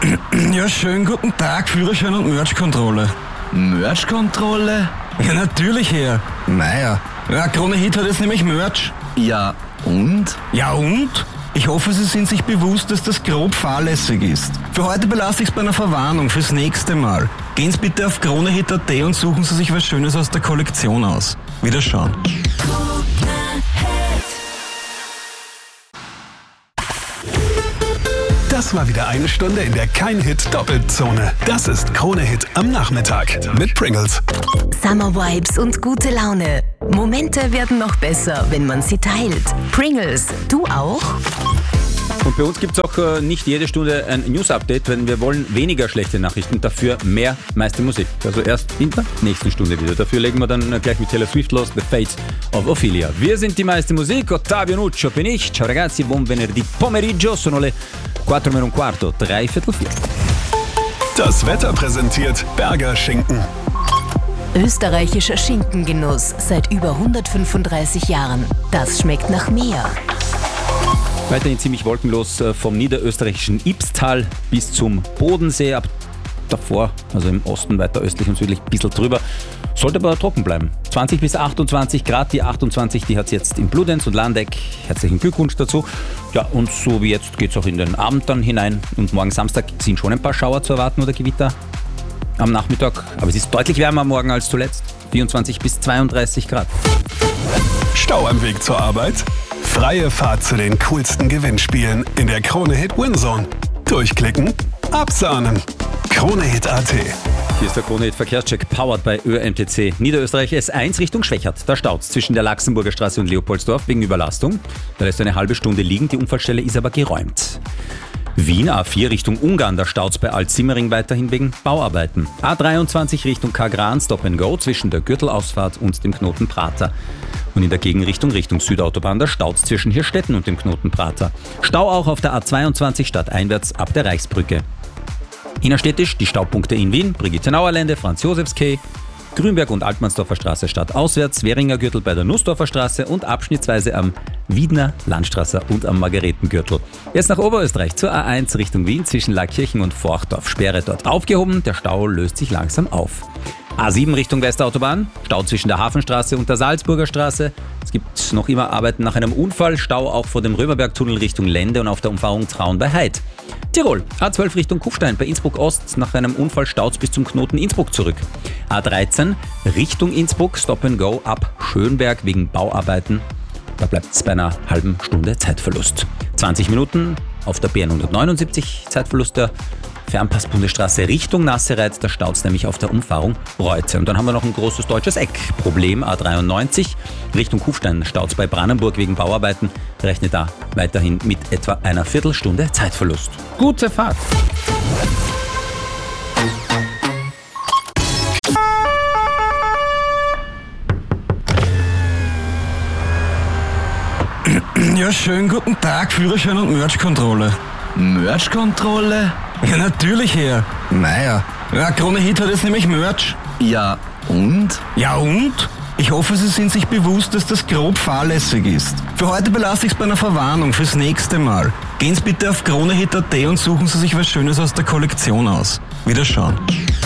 Ja, schönen guten Tag, Führerschein und Merch-Kontrolle. Merch-Kontrolle? Ja, natürlich, Herr. Meier. Ja, Krone Hit hat jetzt nämlich Merch. Ja, und? Ja, und? Ich hoffe, Sie sind sich bewusst, dass das grob fahrlässig ist. Für heute belasse ich es bei einer Verwarnung fürs nächste Mal. Gehen Sie bitte auf kronehit.at und suchen Sie sich was Schönes aus der Kollektion aus. Wiederschauen. Das war wieder eine Stunde in der Kein-Hit-Doppelzone. Das ist Krone-Hit am Nachmittag mit Pringles. Summer Vibes und gute Laune. Momente werden noch besser, wenn man sie teilt. Pringles, du auch? Und bei uns gibt es auch nicht jede Stunde ein News-Update, denn wir wollen weniger schlechte Nachrichten, dafür mehr meiste Musik. Also erst in der nächsten Stunde wieder. Dafür legen wir dann gleich mit Taylor Swift los, The Fate of Ophelia. Wir sind die meiste Musik, Ottavio Nuccio bin ich. Ciao ragazzi, buon venerdì pomeriggio, sono le 4:15, 3:45. Das Wetter präsentiert Berger Schinken. Österreichischer Schinkengenuss seit über 135 Jahren. Das schmeckt nach mehr. Weiterhin ziemlich wolkenlos vom niederösterreichischen Ibstal bis zum Bodensee. Ab davor, also im Osten weiter östlich und südlich, ein bisschen drüber. Sollte aber trocken bleiben. 20 bis 28 Grad, die 28, die hat es jetzt in Bludenz und Landeck. Herzlichen Glückwunsch dazu. Ja, und so wie jetzt geht es auch in den Abend dann hinein. Und morgen Samstag sind schon ein paar Schauer zu erwarten oder Gewitter am Nachmittag. Aber es ist deutlich wärmer morgen als zuletzt. 24 bis 32 Grad. Stau am Weg zur Arbeit? Freie Fahrt zu den coolsten Gewinnspielen in der Krone-Hit Winzone. Durchklicken, absahnen. Krone-Hit.at. Hier ist der Krone-Hit Verkehrscheck, powered by ÖMTC. Niederösterreich S1 Richtung Schwächert. Da staut's zwischen der Laxenburger Straße und Leopoldsdorf wegen Überlastung. Da lässt eine halbe Stunde liegen, die Unfallstelle ist aber geräumt. Wien A4 Richtung Ungarn, da staut's bei Alt-Simmering weiterhin wegen Bauarbeiten. A23 Richtung Kagran, Stop and Go zwischen der Gürtelausfahrt und dem Knoten Prater. Und in der Gegenrichtung Richtung Südautobahn, da staut's zwischen Hirstetten und dem Knoten Prater. Stau auch auf der A22 stadteinwärts ab der Reichsbrücke. Innerstädtisch die Staupunkte in Wien, Brigitte-Nauer-Lände, Franz-Josefs-Quai, Grünberg und Altmannsdorfer Straße stadtauswärts, Währinger Gürtel bei der Nussdorfer Straße und abschnittsweise am Wiedner Landstraße und am Margaretengürtel. Jetzt nach Oberösterreich zur A1 Richtung Wien zwischen Lackirchen und Forchdorf. Sperre dort aufgehoben, der Stau löst sich langsam auf. A7 Richtung Westautobahn, Stau zwischen der Hafenstraße und der Salzburger Straße. Es gibt noch immer Arbeiten nach einem Unfall, Stau auch vor dem Römerbergtunnel Richtung Lende und auf der Umfahrung Traun bei Heid. Tirol, A12 Richtung Kufstein bei Innsbruck Ost, nach einem Unfall staut's bis zum Knoten Innsbruck zurück. A13 Richtung Innsbruck, Stop and Go ab Schönberg wegen Bauarbeiten. Da bleibt es bei einer halben Stunde Zeitverlust. 20 Minuten auf der B179 Zeitverlust der Fernpass-Bundesstraße Richtung Nassereit, da staut's nämlich auf der Umfahrung Reute. Und dann haben wir noch ein großes deutsches Eckproblem, A93. Richtung Kufstein staut's bei Brandenburg wegen Bauarbeiten. Rechnet da weiterhin mit etwa einer Viertelstunde Zeitverlust. Gute Fahrt! Ja, schönen guten Tag, Führerschein und Merch-Kontrolle. Merch-Kontrolle? Ja, natürlich, Herr. Meier. Ja, Krone Hit hat jetzt nämlich Merch. Ja, und? Ja, und? Ich hoffe, Sie sind sich bewusst, dass das grob fahrlässig ist. Für heute belasse ich es bei einer Verwarnung fürs nächste Mal. Gehen Sie bitte auf kronehit.at und suchen Sie sich was Schönes aus der Kollektion aus. Wiederschauen.